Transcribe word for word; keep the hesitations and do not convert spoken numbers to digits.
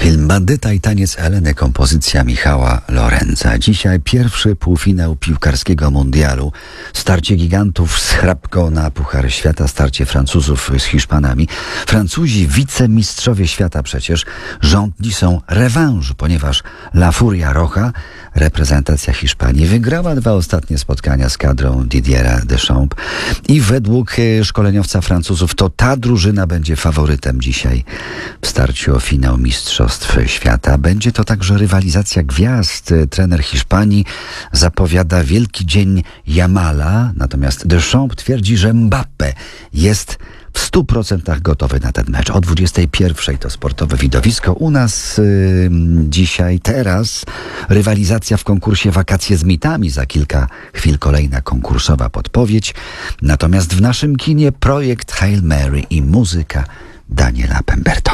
Film Bandyta i taniec Eleny, kompozycja Michała Lorenza. Dzisiaj pierwszy półfinał piłkarskiego mundialu. Starcie gigantów z chrapką na Puchar Świata, starcie Francuzów z Hiszpanami. Francuzi, wicemistrzowie świata przecież, żądni są rewanżu, ponieważ La Furia Roja, reprezentacja Hiszpanii, wygrała dwa ostatnie spotkania z kadrą Didiera Deschamps i według szkoleniowca Francuzów to ta drużyna będzie faworytem dzisiaj w starciu o finał Mistrzostw Świata. Będzie to także rywalizacja gwiazd. Trener Hiszpanii zapowiada wielki dzień Jamala, natomiast Deschamps twierdzi, że Mbappé jest w stu procentach gotowy na ten mecz. O dwudziestej pierwszej to sportowe widowisko. U nas yy, dzisiaj, teraz rywalizacja w konkursie Wakacje z mitami. Za kilka chwil kolejna konkursowa podpowiedź. Natomiast w naszym kinie projekt Hail Mary i muzyka Daniela Pembertona.